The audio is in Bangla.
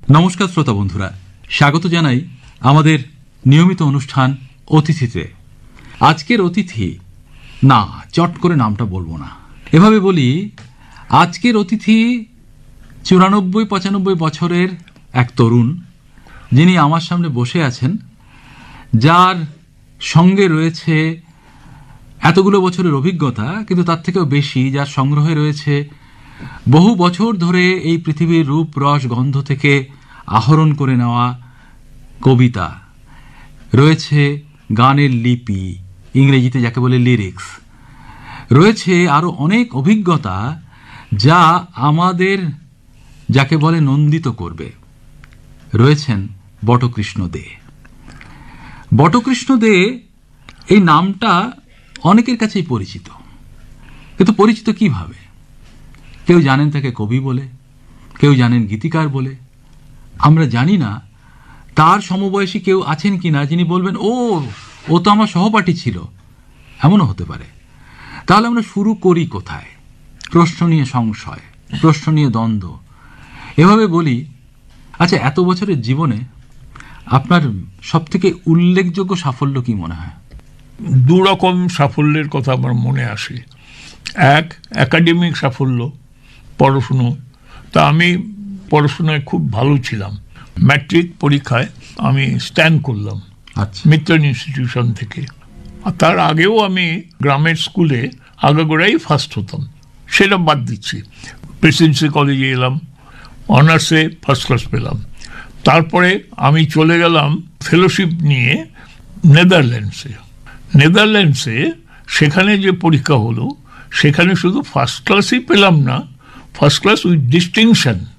নমস্কার শ্রোতা বন্ধুরা, স্বাগত জানাই আমাদের নিয়মিত অনুষ্ঠান অতিথিতে। আজকের অতিথি, না চট করে নামটা বলবো না, এভাবে বলি, আজকের অতিথি 94-95 বছরের এক তরুণ, যিনি আমার সামনে বসে আছেন, যার সঙ্গে রয়েছে এতগুলো বছরের অভিজ্ঞতা, কিন্তু তার থেকেও বেশি যার সংগ্রহে রয়েছে বহু বছর ধরে এই পৃথিবীর রূপ রস গন্ধ থেকে আহরণ করে নেওয়া কবিতা, রয়েছে গানের লিপি, ইংরেজিতে যাকে বলে লিরিক্স, রয়েছে আরও অনেক অভিজ্ঞতা যা আমাদের যাকে বলে নন্দিত করবে। রয়েছেন বটকৃষ্ণ দে। বটকৃষ্ণ দে এই নামটা অনেকের কাছেই পরিচিত, কিন্তু পরিচিত কিভাবে? কেউ জানেন তাকে কবি বলে, কেউ জানেন গীতিকার বলে। আমরা জানি না তার সমবয়সী কেউ আছেন কিনা যিনি বলবেন, ও তো আমার সহপাঠী ছিল, এমনও হতে পারে। তাহলে আমরা শুরু করি কোথায়? প্রশ্ন নিয়ে সংশয়, প্রশ্ন নিয়ে দ্বন্দ্ব। এভাবে বলি, আচ্ছা, এত বছরের জীবনে আপনার সবথেকে উল্লেখযোগ্য সাফল্য কি মনে হয়? দুরকম সাফল্যের কথা আমার মনে আসে। এক, একাডেমিক সাফল্য, পড়াশুনো। তা আমি পড়াশোনায় খুব ভালো ছিলাম। ম্যাট্রিক পরীক্ষায় আমি স্ট্যান্ড করলাম মিত্তল ইনস্টিটিউশন থেকে। আর তার আগেও আমি গ্রামের স্কুলে আগাগোড়াই ফার্স্ট হতাম, সেটা বাদ দিচ্ছি। প্রেসিডেন্সি কলেজে এলাম, অনার্সে ফার্স্ট ক্লাস পেলাম। তারপরে আমি চলে গেলাম ফেলোশিপ নিয়ে নেদারল্যান্ডসে। সেখানে যে পরীক্ষা হলো, সেখানে শুধু ফার্স্ট ক্লাসই পেলাম না, ফার্স্ট ক্লাস উইথ ডিস্টিংশন।